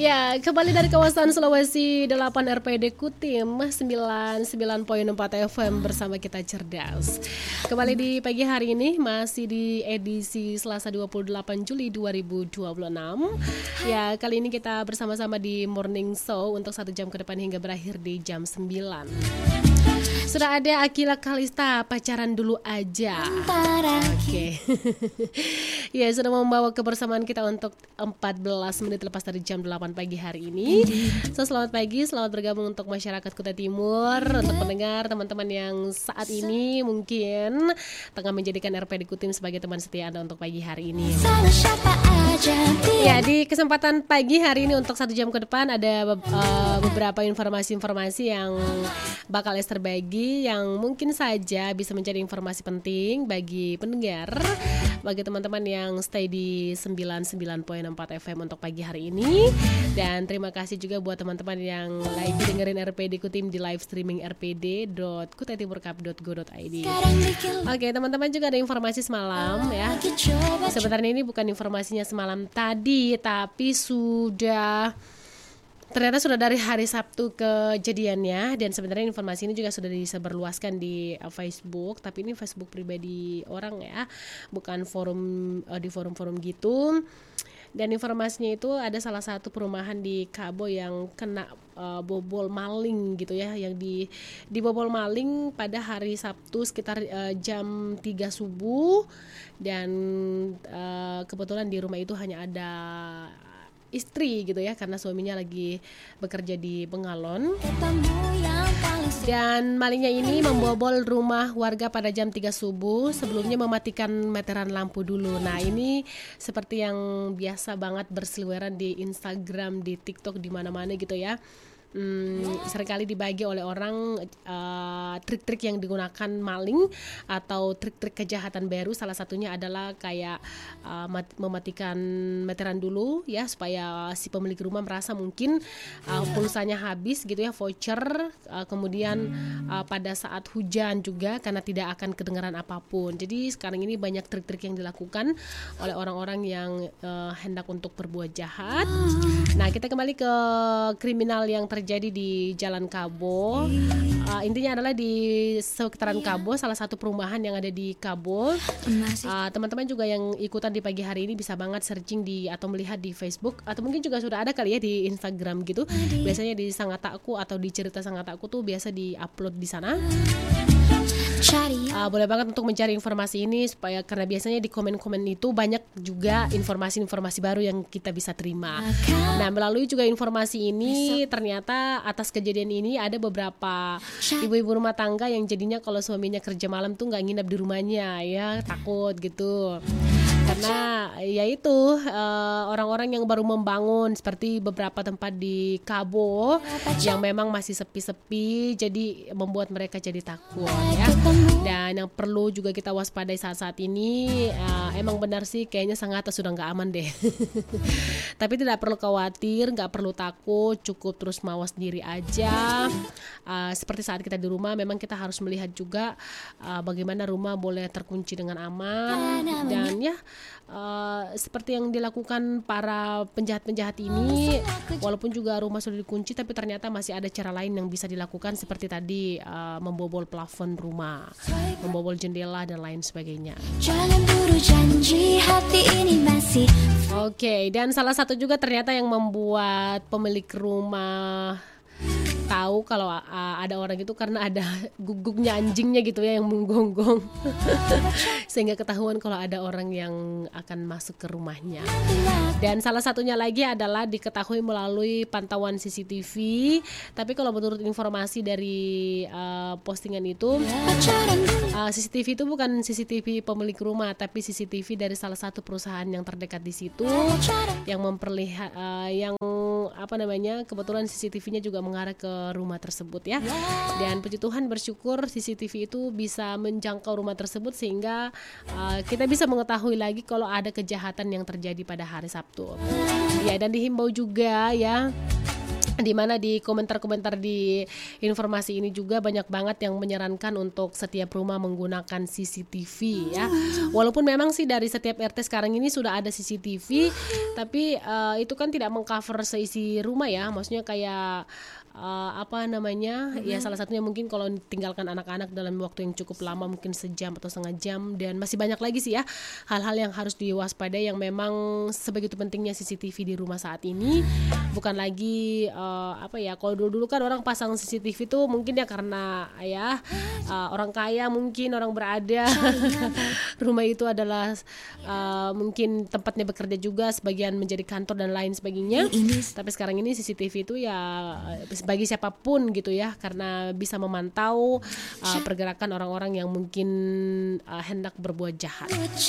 Ya, kembali dari kawasan Sulawesi 8 RPD Kutim 99.4 FM bersama kita cerdas. Kembali di pagi hari ini masih di edisi Selasa 28 Juli 2026. Ya, kali ini kita bersama-sama di Morning Show untuk 1 jam ke depan hingga berakhir di jam 9. Sudah ada Akila Kalista, pacaran dulu aja. Oke. Ya, sudah membawa kebersamaan kita untuk 14 menit lepas dari jam 8 pagi hari ini. So, selamat pagi, selamat bergabung untuk masyarakat Kutai Timur, untuk pendengar teman-teman yang saat ini mungkin tengah menjadikan RPD Kutim sebagai teman setia Anda untuk pagi hari ini. Ya, di kesempatan pagi hari ini untuk 1 jam ke depan ada beberapa informasi-informasi yang bakal Esther bagi yang mungkin saja bisa menjadi informasi penting bagi pendengar, bagi teman-teman yang stay di 99.4 FM untuk pagi hari ini. Dan terima kasih juga buat teman-teman yang lagi dengerin RPD Kutim di live streaming rpd.kutaitimurcup.go.id. Oke, teman-teman, juga ada informasi semalam ya. Sebenarnya ini bukan informasinya semalam tadi, tapi ternyata sudah dari hari Sabtu kejadiannya, dan sebenarnya informasi ini juga sudah disebarluaskan di Facebook, tapi ini Facebook pribadi orang ya, bukan di forum-forum gitu. Dan informasinya itu ada salah satu perumahan di Kabo yang kena bobol maling gitu ya, yang dibobol maling pada hari Sabtu sekitar jam 3 subuh, dan kebetulan di rumah itu hanya ada istri gitu ya, karena suaminya lagi bekerja di Bengalon. Dan malingnya ini membobol rumah warga pada jam 3 subuh, sebelumnya mematikan meteran lampu dulu. Nah, ini seperti yang biasa banget berseliweran di Instagram, di TikTok, di mana-mana gitu ya. Seringkali dibagi oleh orang trik-trik yang digunakan maling atau trik-trik kejahatan baru. Salah satunya adalah kayak mematikan meteran dulu ya, supaya si pemilik rumah merasa mungkin pulsanya habis gitu ya, voucher. Kemudian pada saat hujan juga, karena tidak akan kedengaran apapun. Jadi sekarang ini banyak trik-trik yang dilakukan oleh orang-orang yang hendak untuk berbuat jahat. Nah, kita kembali ke kriminal yang terjadi di Jalan Kabo. Intinya adalah di sekitaran Kabo, salah satu perumahan yang ada di Kabo. Teman-teman juga yang ikutan di pagi hari ini bisa banget searching atau melihat di Facebook, atau mungkin juga sudah ada kali ya di Instagram gitu. Biasanya di Sangatakku atau di Cerita Sangatakku tuh biasa di-upload di sana. Boleh banget untuk mencari informasi ini, karena biasanya di komen-komen itu banyak juga informasi-informasi baru yang kita bisa terima. Nah, melalui juga informasi ini, ternyata atas kejadian ini ada beberapa ibu-ibu rumah tangga yang jadinya kalau suaminya kerja malam tuh nggak nginep di rumahnya ya, takut gitu. Karena ya itu orang-orang yang baru membangun, seperti beberapa tempat di Kabo yang memang masih sepi-sepi, jadi membuat mereka jadi takut ya. Dan yang perlu juga kita waspadai saat-saat ini, emang benar sih kayaknya Sangatta sudah nggak aman deh. Tapi tidak perlu khawatir, nggak perlu takut, cukup terus mawas diri aja. Seperti saat kita di rumah, memang kita harus melihat juga bagaimana rumah boleh terkunci dengan aman. Dan ya seperti yang dilakukan para penjahat-penjahat ini, walaupun juga rumah sudah dikunci, tapi ternyata masih ada cara lain yang bisa dilakukan, seperti tadi membobol plafon rumah, membobol jendela dan lain sebagainya. Oke, dan salah satu juga ternyata yang membuat pemilik rumah tahu kalau ada orang itu karena ada guguknya anjingnya gitu ya, yang menggonggong. Sehingga ketahuan kalau ada orang yang akan masuk ke rumahnya. Dan salah satunya lagi adalah diketahui melalui pantauan CCTV. Tapi kalau menurut informasi dari postingan itu, CCTV itu bukan CCTV pemilik rumah, tapi CCTV dari salah satu perusahaan yang terdekat di situ, yang kebetulan CCTV-nya juga mengarah ke rumah tersebut ya. Dan puji Tuhan, bersyukur CCTV itu bisa menjangkau rumah tersebut, sehingga kita bisa mengetahui lagi kalau ada kejahatan yang terjadi pada hari Sabtu. Ya, dan dihimbau juga ya di mana di komentar-komentar di informasi ini juga banyak banget yang menyarankan untuk setiap rumah menggunakan CCTV ya. Walaupun memang sih dari setiap RT sekarang ini sudah ada CCTV, tapi itu kan tidak mengcover seisi rumah ya. Maksudnya kayak ya salah satunya mungkin kalau tinggalkan anak-anak dalam waktu yang cukup lama, mungkin sejam atau setengah jam, dan masih banyak lagi sih ya hal-hal yang harus diwaspadai yang memang sebegitu pentingnya CCTV di rumah saat ini. Bukan lagi kalau dulu kan orang pasang CCTV tuh mungkin ya karena orang kaya, mungkin orang berada rumah itu adalah mungkin tempatnya bekerja juga, sebagian menjadi kantor dan lain sebagainya. Tapi sekarang ini CCTV itu ya bagi siapapun gitu ya, karena bisa memantau pergerakan orang-orang yang mungkin hendak berbuat jahat.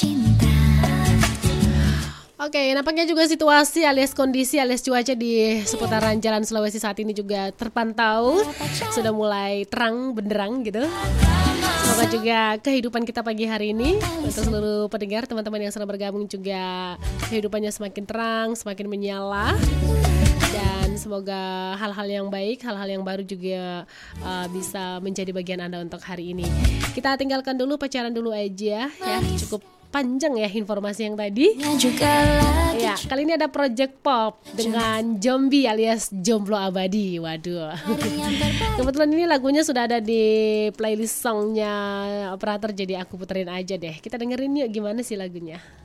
Oke, nampaknya juga situasi alias kondisi alias cuaca di seputaran Jalan Sulawesi saat ini juga terpantau sudah mulai terang benderang gitu. Semoga juga kehidupan kita pagi hari ini untuk seluruh pendengar, teman-teman yang sedang bergabung juga kehidupannya semakin terang, semakin menyala. Dan semoga hal-hal yang baik, hal-hal yang baru juga bisa menjadi bagian Anda untuk hari ini. Kita tinggalkan dulu, pacaran dulu aja ya. Cukup panjang ya informasi yang tadi. Ya, kali ini ada Project Pop dengan Zombie alias Jomblo Abadi. Waduh. Kebetulan ini lagunya sudah ada di playlist songnya operator, jadi aku puterin aja deh. Kita dengerin yuk gimana sih lagunya.